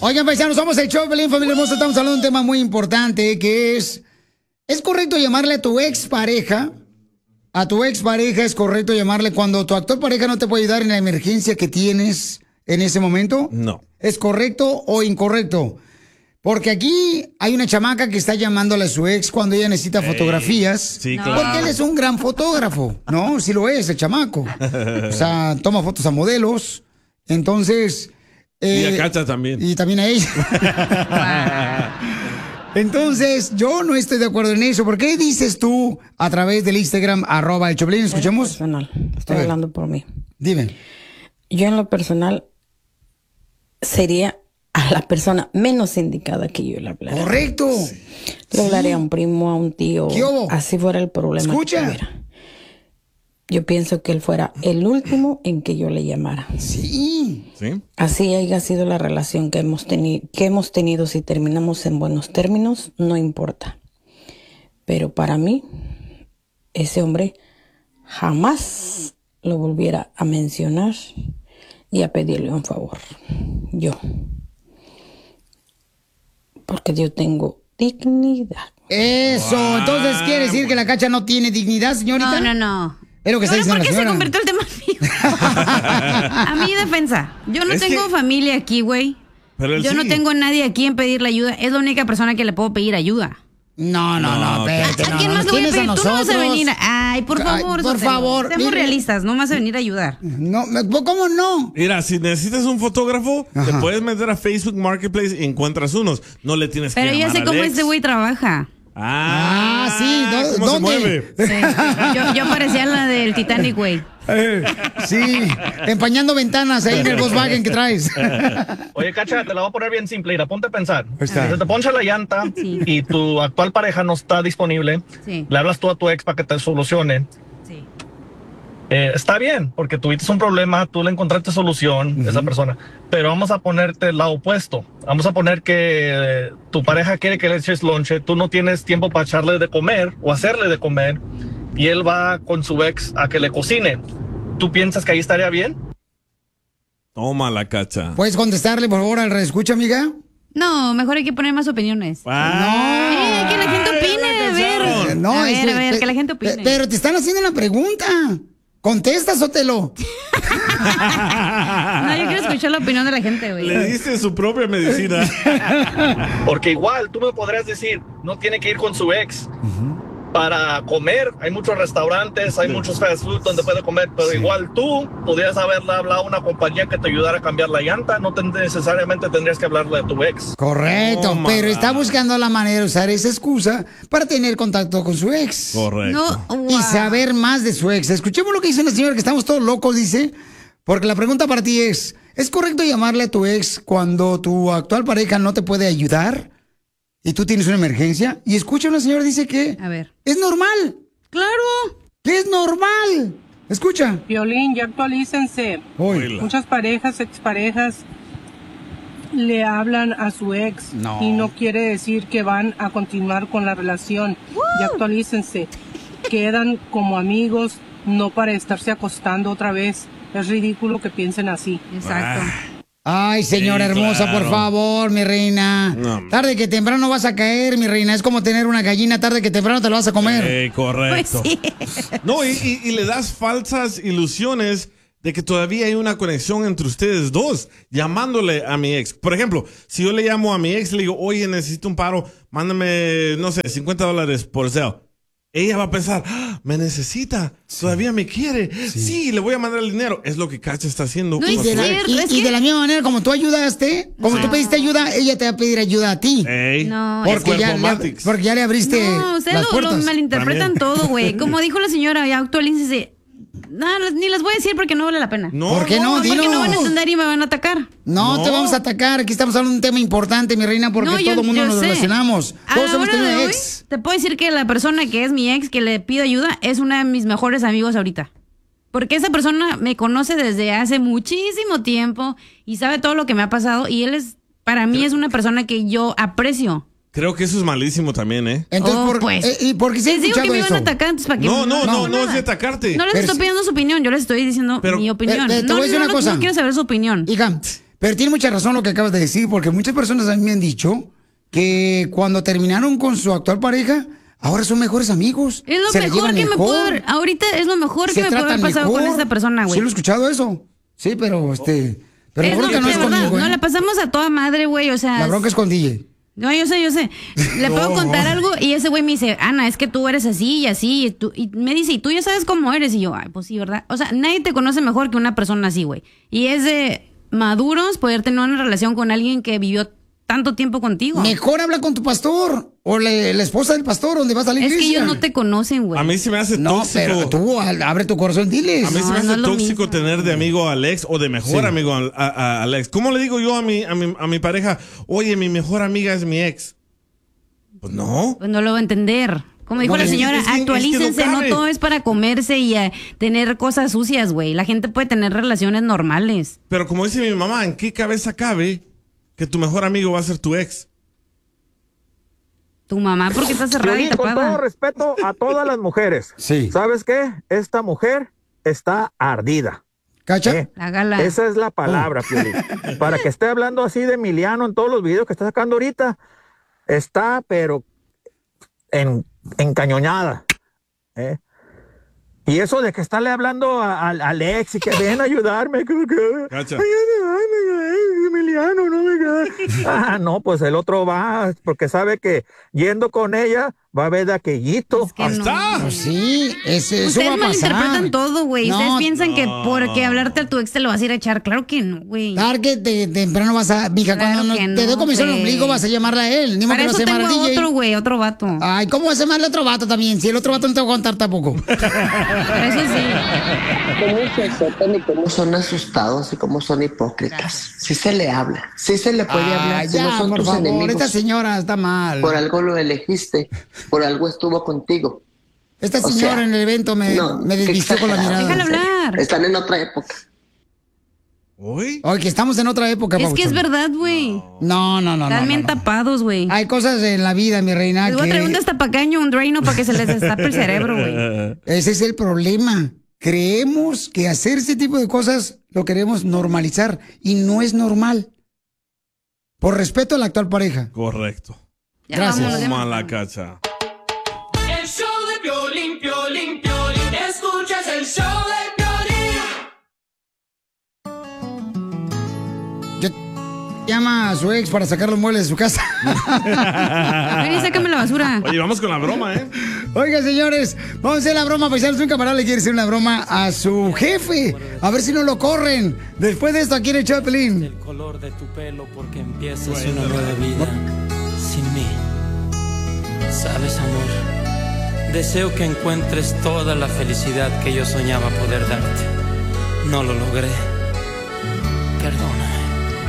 Oigan, paisanos, somos el show, Pelín, familia hermosa. Estamos hablando de un tema muy importante que ¿es correcto llamarle a tu expareja? A tu expareja es correcto llamarle cuando tu actual pareja no te puede ayudar en la emergencia que tienes en ese momento. No. ¿Es correcto o incorrecto? Porque aquí hay una chamaca que está llamándole a su ex cuando ella necesita fotografías. Sí, claro. Porque él es un gran fotógrafo, ¿no? Sí lo es, el chamaco. O sea, toma fotos a modelos. Entonces... y a Cacha también. Y también a ella. Entonces, yo no estoy de acuerdo en eso. ¿Por qué dices tú a través del Instagram, @el Choplin? ¿Escuchemos? Personal. Estoy hablando por mí. Dime. Yo en lo personal sería a la persona menos indicada que yo le hablara. ¡Correcto! Le hablaría a un primo, a un tío. ¿Qué hubo? Así fuera el problema. Escucha. Yo pienso que él fuera el último en que yo le llamara. Sí. ¿Sí? Así haya sido la relación que hemos tenido. Si terminamos en buenos términos, no importa. Pero para mí, ese hombre jamás lo volviera a mencionar y a pedirle un favor. Yo. Porque yo tengo dignidad. Eso. Entonces, ¿quiere decir que la Cacha no tiene dignidad, señorita? No. Es lo que está diciendo ¿Por la qué se señora. convirtió el tema mío? A mi defensa. Yo no tengo familia aquí, güey. Yo no tengo nadie aquí en pedirle ayuda. Es la única persona que le puedo pedir ayuda. No, espérate. ¿A quién más le voy a pedir? Tú no vas a venir. Ay, por favor, por favor. Seamos realistas, no vas a venir a ayudar. No, ¿cómo no? Mira, si necesitas un fotógrafo, te puedes meter a Facebook Marketplace y encuentras unos. No le tienes que Pero llamar ya sé al cómo ex. este güey trabaja. Sí. ¿Cómo ¿Dónde? se mueve? Sí. Yo parecía la del Titanic, güey. Sí, empañando ventanas ahí en el Volkswagen que traes. Oye, Cacha, te la voy a poner bien simple. Mira, ponte a pensar. Está. Si te poncha la llanta y tu actual pareja no está disponible, le hablas tú a tu ex para que te solucione. Sí. Está bien, porque tuviste un problema, tú le encontraste solución a esa persona. Pero vamos a ponerte el lado opuesto. Vamos a poner que tu pareja quiere que le eches lonche, tú no tienes tiempo para echarle de comer o hacerle de comer, y él va con su ex a que le cocine. ¿Tú piensas que ahí estaría bien? Toma la Cacha. ¿Puedes contestarle, por favor, al reescucha, amiga? No, mejor hay que poner más opiniones. Que la gente opine, a ver, que la gente opine. Pero te están haciendo una pregunta. Contesta, Sotelo. No, yo quiero escuchar la opinión de la gente, güey. Le diste su propia medicina. Porque igual tú me podrías decir, no tiene que ir con su ex para comer. Hay muchos restaurantes, hay muchos fast food donde puede comer, pero igual tú podrías haberle hablado a una compañía que te ayudara a cambiar la llanta. No necesariamente tendrías que hablarle a tu ex. Correcto, pero está buscando la manera de usar esa excusa para tener contacto con su ex. Correcto. Y saber más de su ex. Escuchemos lo que dice una señora que estamos todos locos, dice. Porque la pregunta para ti ¿es correcto llamarle a tu ex cuando tu actual pareja no te puede ayudar y tú tienes una emergencia? Y escucha, una señora dice que es normal. Claro. Que es normal. Escucha. Piolín, ya actualícense. Muchas parejas, exparejas le hablan a su ex y no quiere decir que van a continuar con la relación. Ya actualícense. Quedan como amigos, no para estarse acostando otra vez. Es ridículo que piensen así. Exacto. Ay, señora hermosa, por favor, mi reina. No. Tarde que temprano vas a caer, mi reina. Es como tener una gallina, tarde que temprano te la vas a comer. Correcto. Pues sí. No, y le das falsas ilusiones de que todavía hay una conexión entre ustedes dos, llamándole a mi ex. Por ejemplo, si yo le llamo a mi ex, le digo, oye, necesito un paro, mándame, no sé, $50 por Zelle. Ella va a pensar, me necesita, todavía me quiere. Sí, le voy a mandar el dinero. Es lo que Cacha está haciendo. No es cierto. Y de la misma manera, como tú ayudaste, como tú pediste ayuda, ella te va a pedir ayuda a ti. No, porque ya le abriste no, ustedes las puertas. lo malinterpretan todo, güey. Como dijo la señora, ya actualícese. No, ni les voy a decir porque no vale la pena. ¿Por qué no? Porque Dinos. no van a entender y me van a atacar. No te vamos a atacar. Aquí estamos hablando de un tema importante, mi reina, porque todo el mundo nos relacionamos. Todos hemos tenido Ahora de ex. hoy, te puedo decir que la persona que es mi ex, que le pido ayuda, es una de mis mejores amigos ahorita. Porque esa persona me conoce desde hace muchísimo tiempo y sabe todo lo que me ha pasado. Y él para mí es una persona que yo aprecio. Creo que eso es malísimo también, ¿eh? Entonces, ¿y por qué se ha les digo que escuchado me iban eso? a atacar antes para que No es de atacarte. No les estoy pidiendo su opinión, yo les estoy diciendo mi opinión. te voy a decir una cosa. No quiero saber su opinión. Hija, Pero tiene mucha razón lo que acabas de decir, porque muchas personas a mí me han dicho que cuando terminaron con su actual pareja, ahora son mejores amigos. Es lo mejor que me pudo haber, ahorita es lo mejor que me puede haber pasado con esta persona, güey. Sí, lo he escuchado eso. Sí, pero pero la bronca no es verdad, conmigo, ¿eh? No, la pasamos a toda madre, güey, o sea. La bronca es con DJ. No, yo sé. Le puedo contar algo y ese güey me dice, Ana, es que tú eres así y así. Y me dice, y tú ya sabes cómo eres. Y yo, ay, pues sí, ¿verdad? O sea, nadie te conoce mejor que una persona así, güey. Y es de maduros poder tener una relación con alguien que vivió tanto tiempo contigo. Mejor habla con tu pastor o la esposa del pastor donde vas a la iglesia. Es que ellos no te conocen, güey. A mí se me hace tóxico. No, pero tú abre tu corazón, diles. A mí se me hace tóxico tener de amigo a Alex o de mejor amigo a Alex. ¿Cómo le digo yo a mi pareja, oye, mi mejor amiga es mi ex? Pues no. Pues no lo va a entender. Como dijo la señora, actualícense, no todo es para comerse y tener cosas sucias, güey. La gente puede tener relaciones normales. Pero como dice mi mamá, ¿en qué cabeza cabe que tu mejor amigo va a ser tu ex? Tu mamá, porque está cerrada y tapada. Con todo respeto a todas las mujeres. Sí. ¿Sabes qué? Esta mujer está ardida. ¿Cacha? La gala. Esa es la palabra, Piolín. Para que esté hablando así de Emiliano en todos los videos que está sacando ahorita, está, pero encañoñada. Y eso de que estarle hablando a Alex y que ven a ayudarme. Cacha. Emiliano, no me no, pues el otro va porque sabe que yendo con ella va a haber de aquellito. Es que no. Pues sí, eso va a Ustedes pasar. malinterpretan todo, güey. No, Ustedes piensan que porque hablarte a tu ex te lo vas a ir a echar. Claro que no, güey. Tarde temprano vas a... Mija, Claro cuando que te dé comisión el güey. ombligo vas a llamarle a él. Ni modo Para que no eso se llama tengo DJ. otro, güey, otro vato. Ay, ¿cómo vas a llamarle a otro vato también? Si el otro vato no te va a contar tampoco. Eso sí. Cómo se azotan y cómo son asustados y cómo son hipócritas. Sí se le habla, sí se le puede hablar, si ya, no son por tus favor, enemigos. esta señora está mal. Por algo lo elegiste, por algo estuvo contigo. Esta O señora sea, en el evento me desvistió con la mirada. Déjala hablar. Están en otra época. ¿Uy? Oye, que estamos en otra época, Es que es Pabuchón. verdad, güey. No. Están bien tapados, güey. Hay cosas en la vida, mi reina, Les voy a traer un destapacaño, un Drano para que se les destape el cerebro, güey. Ese es el problema. Creemos que hacer ese tipo de cosas lo queremos normalizar y no es normal. Por respeto a la actual pareja. Correcto. Ya Gracias. vámonos, ya Toma me- la cacha. El show de Piolín, Piolín, Piolín. Escuchas el show de Piolín. Llama a su ex para sacar los muebles de su casa. Ven y sácame la basura. Oye, vamos con la broma, ¿eh? Oiga, señores, vamos a hacer la broma, paisanos. Un camarada le quiere hacer una broma a su jefe. A ver si no lo corren. Después de esto, aquí en el show de Pelín. El color de tu pelo porque empiezas una nueva vida sin mí. Sabes, amor, deseo que encuentres toda la felicidad que yo soñaba poder darte. No lo logré. Perdóname.